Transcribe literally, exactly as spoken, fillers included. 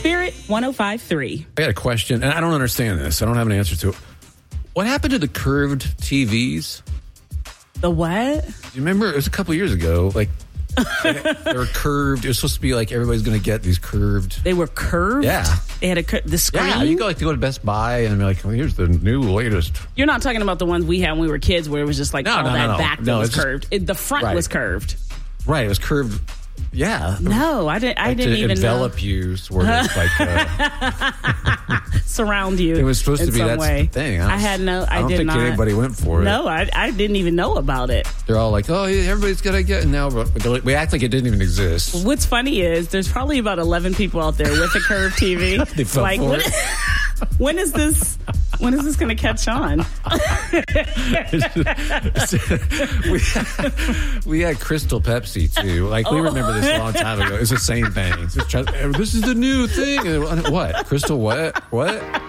Spirit one oh five point three. I got a question, and I don't understand this. I don't have an answer to it. What happened to the curved T Vs? The what? Do you remember? It was a couple years ago. Like, they, they were curved. It was supposed to be like everybody's going to get these curved. They were curved? Yeah. They had a cur- the screen? Yeah, you go like to go to Best Buy and be like, well, here's the new latest. You're not talking about the ones we had when we were kids where it was just like no, all no, that no, no. back that no, was just, curved. It, the front right. was curved. Right, it was curved. Yeah. No, I didn't. I like didn't to even envelop know. you, sort of like uh, surround you. It was supposed in to be some that's way. the thing. I, was, I had no. I, I don't did think not. anybody went for it. No, I, I didn't even know about it. They're all like, "Oh, yeah, everybody's gonna get it now," but we act like it didn't even exist. What's funny is there's probably about eleven people out there with a curved T V. They fell like, for when, it. when is this? When is this going to catch on? we, had, we had Crystal Pepsi too. Like we remember this a long time ago. It's the same thing. It's just try, this is the new thing. What? Crystal what? What?